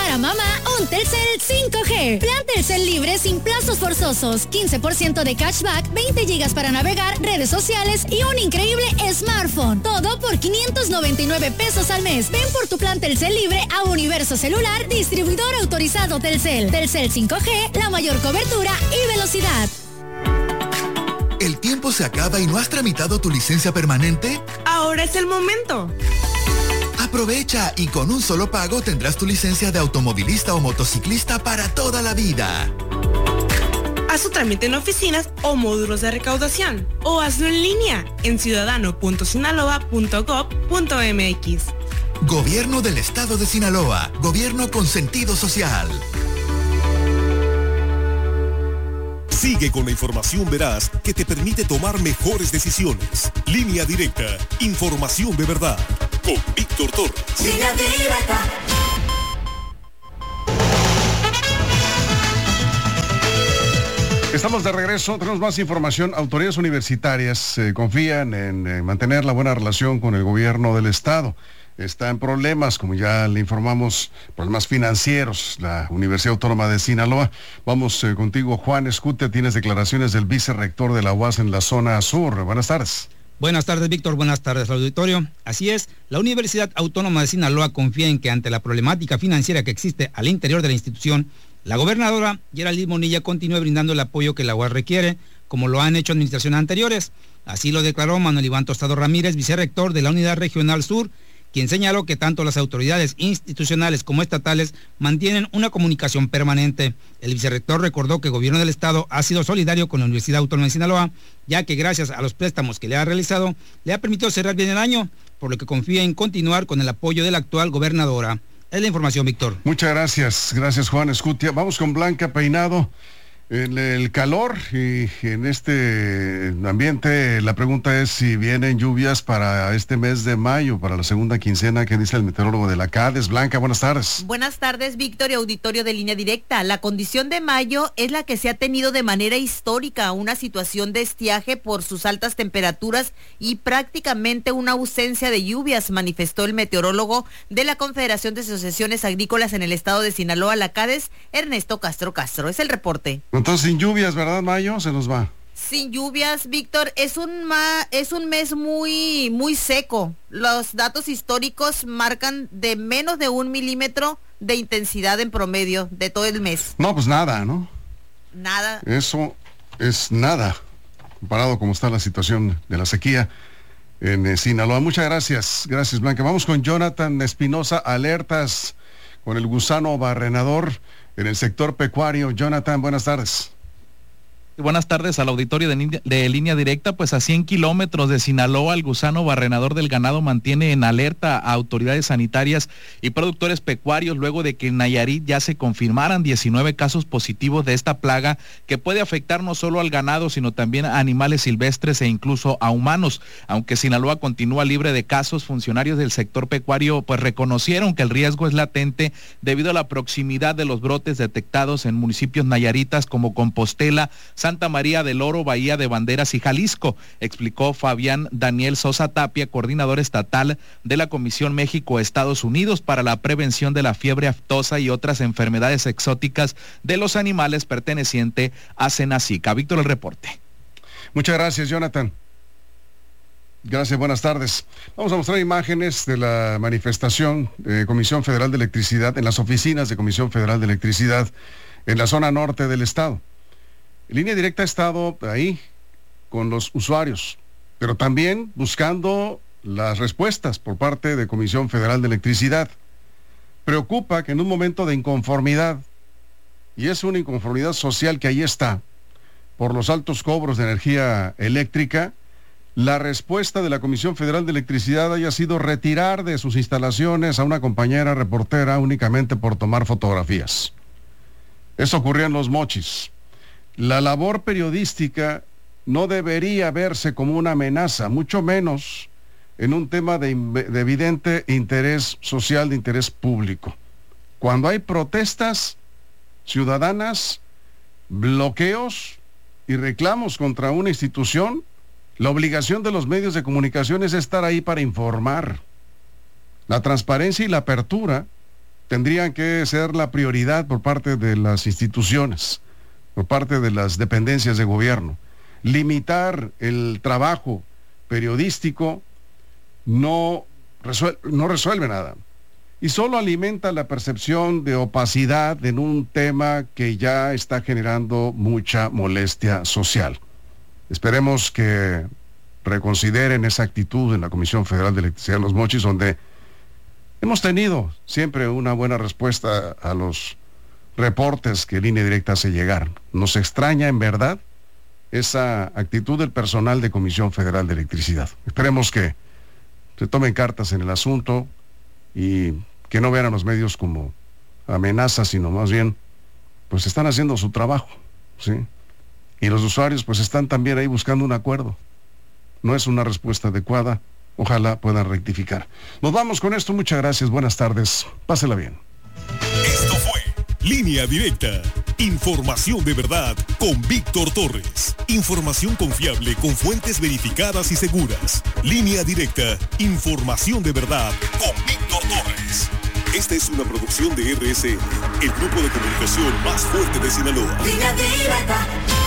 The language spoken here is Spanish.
Para mamá, un Telcel 5G. Plan Telcel libre sin plazos forzosos. 15% de cashback, 20 gigas para navegar, redes sociales y un increíble smartphone. Todo por 599 pesos al mes. Ven por tu plan Telcel libre a Universo Celular, distribuidor autorizado Telcel. Telcel 5G, la mayor cobertura y velocidad. ¿El tiempo se acaba y no has tramitado tu licencia permanente? Ahora es el momento. Aprovecha y con un solo pago tendrás tu licencia de automovilista o motociclista para toda la vida. Haz tu trámite en oficinas o módulos de recaudación o hazlo en línea en ciudadano.sinaloa.gov.mx. Gobierno del Estado de Sinaloa. Gobierno con sentido social. Sigue con la información veraz que te permite tomar mejores decisiones. Línea Directa. Información de verdad. Con Víctor Torres. Línea Directa. Estamos de regreso, tenemos más información. Autoridades universitarias confían en mantener la buena relación con el gobierno del estado. Está en problemas, como ya le informamos, problemas financieros, la Universidad Autónoma de Sinaloa. Vamos contigo, Juan Escutia, tienes declaraciones del vicerrector de la UAS en la zona sur. Buenas tardes. Buenas tardes, Víctor. Buenas tardes al auditorio. Así es, la Universidad Autónoma de Sinaloa confía en que ante la problemática financiera que existe al interior de la institución, la gobernadora Geraldine Bonilla continúe brindando el apoyo que la UAS requiere, como lo han hecho administraciones anteriores. Así lo declaró Manuel Iván Tostado Ramírez, vicerrector de la Unidad Regional Sur, quien señaló que tanto las autoridades institucionales como estatales mantienen una comunicación permanente. El vicerrector recordó que el gobierno del estado ha sido solidario con la Universidad Autónoma de Sinaloa, ya que gracias a los préstamos que le ha realizado, le ha permitido cerrar bien el año, por lo que confía en continuar con el apoyo de la actual gobernadora. Es la información, Víctor. Muchas gracias. Gracias, Juan Escutia. Vamos con Blanca Peinado. En el calor y en este ambiente, la pregunta es si vienen lluvias para este mes de mayo, para la segunda quincena. ¿Qué dice el meteorólogo de la CADES? Blanca, buenas tardes. Buenas tardes, Víctor y auditorio de Línea Directa. La condición de mayo es la que se ha tenido de manera histórica, una situación de estiaje por sus altas temperaturas y prácticamente una ausencia de lluvias, manifestó el meteorólogo de la Confederación de Asociaciones Agrícolas en el estado de Sinaloa, la CADES, Ernesto Castro Castro. Es el reporte. Entonces, sin lluvias, ¿verdad, mayo? Se nos va. Sin lluvias, Víctor, es un mes muy seco. Los datos históricos marcan de menos de 1 milímetro de intensidad en promedio de todo el mes. No, pues nada, ¿no? Nada. Eso es nada, comparado como está la situación de la sequía en Sinaloa. Muchas gracias. Gracias, Blanca. Vamos con Jonathan Espinosa, alertas con el gusano barrenador en el sector pecuario. Jonathan, buenas tardes. Buenas tardes al auditorio de Línea Directa. Pues a 100 kilómetros de Sinaloa, el gusano barrenador del ganado mantiene en alerta a autoridades sanitarias y productores pecuarios luego de que en Nayarit ya se confirmaran 19 casos positivos de esta plaga que puede afectar no solo al ganado, sino también a animales silvestres e incluso a humanos. Aunque Sinaloa continúa libre de casos, funcionarios del sector pecuario pues reconocieron que el riesgo es latente debido a la proximidad de los brotes detectados en municipios nayaritas como Compostela, Santa María del Oro, Bahía de Banderas y Jalisco, explicó Fabián Daniel Sosa Tapia, coordinador estatal de la Comisión México-Estados Unidos para la prevención de la fiebre aftosa y otras enfermedades exóticas de los animales perteneciente a Senacica. Víctor, el reporte. Muchas gracias, Jonathan. Gracias, buenas tardes. Vamos a mostrar imágenes de la manifestación de Comisión Federal de Electricidad en las oficinas de Comisión Federal de Electricidad en la zona norte del estado. Línea Directa ha estado ahí con los usuarios, pero también buscando las respuestas por parte de Comisión Federal de Electricidad. Preocupa que en un momento de inconformidad, y es una inconformidad social que ahí está, por los altos cobros de energía eléctrica, la respuesta de la Comisión Federal de Electricidad haya sido retirar de sus instalaciones a una compañera reportera únicamente por tomar fotografías. Eso ocurrió en Los Mochis. La labor periodística no debería verse como una amenaza, mucho menos en un tema de evidente interés social, de interés público. Cuando hay protestas ciudadanas, bloqueos y reclamos contra una institución, la obligación de los medios de comunicación es estar ahí para informar. La transparencia y la apertura tendrían que ser la prioridad por parte de las instituciones, por parte de las dependencias de gobierno. Limitar el trabajo periodístico no resuelve nada y solo alimenta la percepción de opacidad en un tema que ya está generando mucha molestia social. Esperemos que reconsideren esa actitud en la Comisión Federal de Electricidad de Los Mochis, donde hemos tenido siempre una buena respuesta a los reportes que Línea Directa hace llegar. Nos extraña en verdad esa actitud del personal de Comisión Federal de Electricidad. Esperemos que se tomen cartas en el asunto y que no vean a los medios como amenazas, sino más bien, pues están haciendo su trabajo, ¿sí? Y los usuarios pues están también ahí buscando un acuerdo. No es una respuesta adecuada, ojalá puedan rectificar. Nos vamos con esto, muchas gracias, buenas tardes, pásela bien. Esto fue Línea Directa, información de verdad con Víctor Torres. Información confiable con fuentes verificadas y seguras. Línea Directa, información de verdad con Víctor Torres. Esta es una producción de RSN, el grupo de comunicación más fuerte de Sinaloa. Línea Directa.